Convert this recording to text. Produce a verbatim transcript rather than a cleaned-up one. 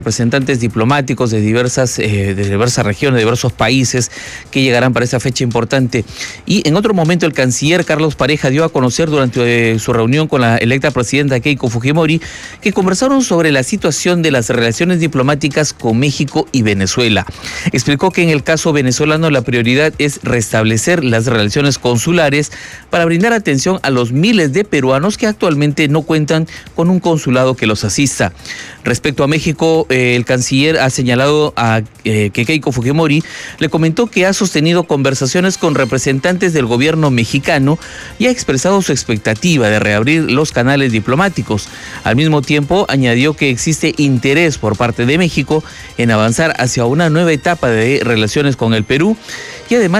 Representantes diplomáticos de diversas, eh, de diversas regiones, de diversos países que llegarán para esa fecha importante. Y en otro momento el canciller Carlos Pareja dio a conocer durante eh, su reunión con la electa presidenta Keiko Fujimori que conversaron sobre la situación de las relaciones diplomáticas con México y Venezuela. Explicó que en el caso venezolano la prioridad es restablecer las relaciones consulares para brindar atención a los miles de peruanos que actualmente no cuentan con un consulado que los asista. Respecto a México, eh, el canciller ha señalado a eh, que Keiko Fujimori le comentó que ha sostenido conversaciones con representantes del gobierno mexicano y ha expresado su expectativa de reabrir los canales diplomáticos. Al mismo tiempo, añadió que existe interés por parte de México en avanzar hacia una nueva etapa de relaciones con el Perú y además